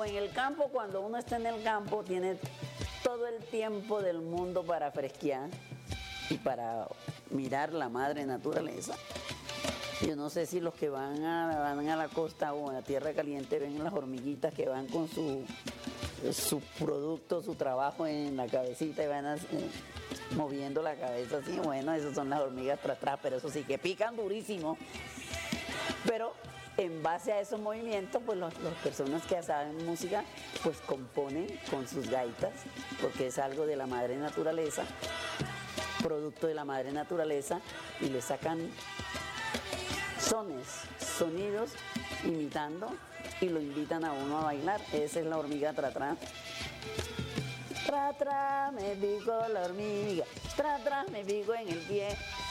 como en el campo, cuando uno está en el campo, tiene todo el tiempo del mundo para fresquear y para mirar la madre naturaleza. Yo no sé si los que van a la costa o a la tierra caliente ven las hormiguitas que van con su producto, su trabajo en la cabecita y van moviendo la cabeza así. Bueno, esas son las hormigas para atrás, pero eso sí que pican durísimo. Pero en base a esos movimientos, pues las personas que saben música, pues componen con sus gaitas, porque es algo de la madre naturaleza, producto de la madre naturaleza, y le sacan sonidos, imitando, y lo invitan a uno a bailar. Esa es la hormiga tra-tra. Tra-tra, me pico la hormiga, tra-tra, me pico en el pie,